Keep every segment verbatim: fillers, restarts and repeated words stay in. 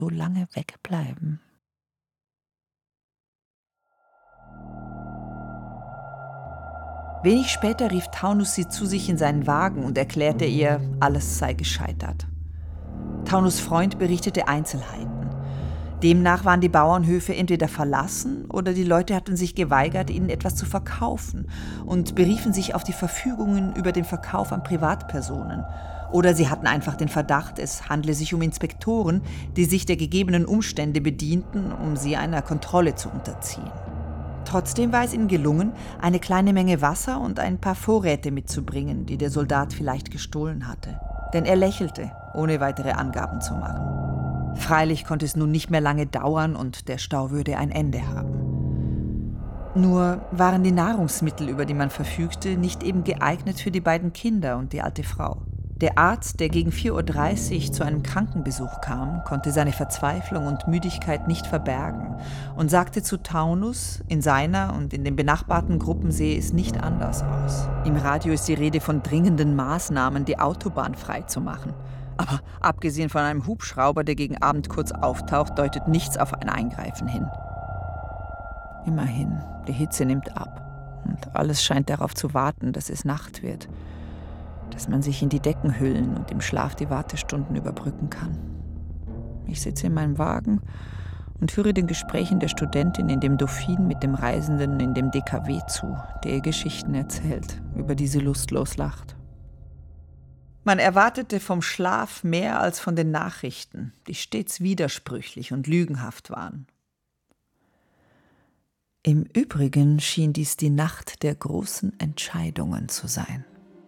so lange wegbleiben? Wenig später rief Taunus sie zu sich in seinen Wagen und erklärte ihr, alles sei gescheitert. Taunus' Freund berichtete Einzelheiten. Demnach waren die Bauernhöfe entweder verlassen oder die Leute hatten sich geweigert, ihnen etwas zu verkaufen und beriefen sich auf die Verfügungen über den Verkauf an Privatpersonen. Oder sie hatten einfach den Verdacht, es handle sich um Inspektoren, die sich der gegebenen Umstände bedienten, um sie einer Kontrolle zu unterziehen. Trotzdem war es ihnen gelungen, eine kleine Menge Wasser und ein paar Vorräte mitzubringen, die der Soldat vielleicht gestohlen hatte. Denn er lächelte, ohne weitere Angaben zu machen. Freilich konnte es nun nicht mehr lange dauern und der Stau würde ein Ende haben. Nur waren die Nahrungsmittel, über die man verfügte, nicht eben geeignet für die beiden Kinder und die alte Frau. Der Arzt, der gegen vier Uhr dreißig zu einem Krankenbesuch kam, konnte seine Verzweiflung und Müdigkeit nicht verbergen und sagte zu Taunus, in seiner und in den benachbarten Gruppen sehe es nicht anders aus. Im Radio ist die Rede von dringenden Maßnahmen, die Autobahn freizumachen. Aber abgesehen von einem Hubschrauber, der gegen Abend kurz auftaucht, deutet nichts auf ein Eingreifen hin. Immerhin, die Hitze nimmt ab und alles scheint darauf zu warten, dass es Nacht wird, dass man sich in die Decken hüllen und im Schlaf die Wartestunden überbrücken kann. Ich sitze in meinem Wagen und höre den Gesprächen der Studentin in dem Dauphine mit dem Reisenden in dem D K W zu, der ihr Geschichten erzählt, über die sie lustlos lacht. Man erwartete vom Schlaf mehr als von den Nachrichten, die stets widersprüchlich und lügenhaft waren. Im Übrigen schien dies die Nacht der großen Entscheidungen zu sein.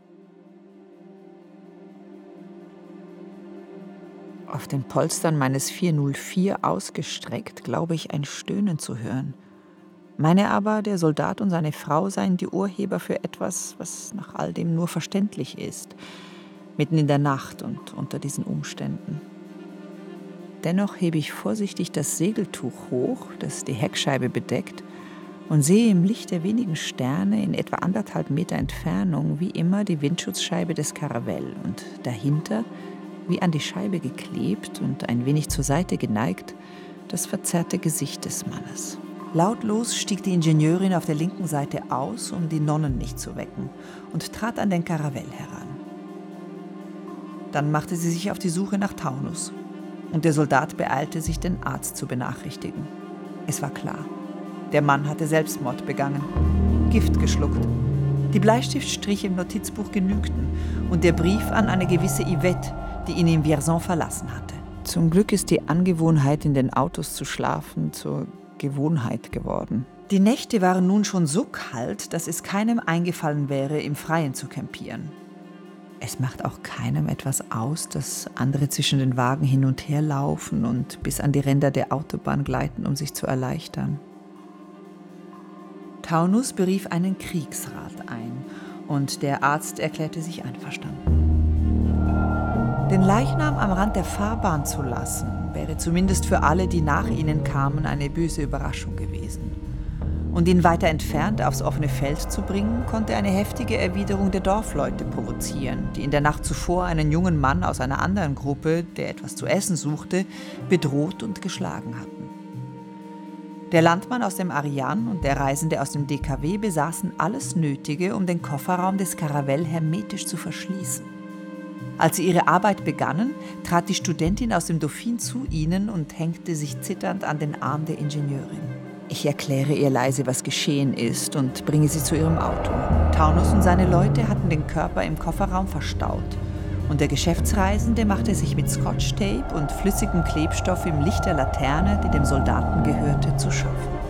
Auf den Polstern meines vier null vier ausgestreckt, glaube ich, ein Stöhnen zu hören. Meine aber, der Soldat und seine Frau seien die Urheber für etwas, was nach all dem nur verständlich ist, mitten in der Nacht und unter diesen Umständen. Dennoch hebe ich vorsichtig das Segeltuch hoch, das die Heckscheibe bedeckt, und sehe im Licht der wenigen Sterne in etwa anderthalb Meter Entfernung wie immer die Windschutzscheibe des Caravelle und dahinter, wie an die Scheibe geklebt und ein wenig zur Seite geneigt, das verzerrte Gesicht des Mannes. Lautlos stieg die Ingenieurin auf der linken Seite aus, um die Nonnen nicht zu wecken, und trat an den Caravelle heran. Dann machte sie sich auf die Suche nach Taunus, und der Soldat beeilte sich, den Arzt zu benachrichtigen. Es war klar, der Mann hatte Selbstmord begangen, Gift geschluckt. Die Bleistiftstriche im Notizbuch genügten und der Brief an eine gewisse Yvette, die ihn in Vierzon verlassen hatte. Zum Glück ist die Angewohnheit, in den Autos zu schlafen, zur Gewohnheit geworden. Die Nächte waren nun schon so kalt, dass es keinem eingefallen wäre, im Freien zu campieren. Es macht auch keinem etwas aus, dass andere zwischen den Wagen hin und her laufen und bis an die Ränder der Autobahn gleiten, um sich zu erleichtern. Taunus berief einen Kriegsrat ein und der Arzt erklärte sich einverstanden. Den Leichnam am Rand der Fahrbahn zu lassen, wäre zumindest für alle, die nach ihnen kamen, eine böse Überraschung gewesen. Und ihn weiter entfernt aufs offene Feld zu bringen, konnte eine heftige Erwiderung der Dorfleute provozieren, die in der Nacht zuvor einen jungen Mann aus einer anderen Gruppe, der etwas zu essen suchte, bedroht und geschlagen hatten. Der Landmann aus dem Ariane und der Reisende aus dem D K W besaßen alles Nötige, um den Kofferraum des Caravelle hermetisch zu verschließen. Als sie ihre Arbeit begannen, trat die Studentin aus dem Dauphine zu ihnen und hängte sich zitternd an den Arm der Ingenieurin. Ich erkläre ihr leise, was geschehen ist, und bringe sie zu ihrem Auto. Taunus und seine Leute hatten den Körper im Kofferraum verstaut und der Geschäftsreisende machte sich mit Scotch-Tape und flüssigem Klebstoff im Licht der Laterne, die dem Soldaten gehörte, zu schaffen.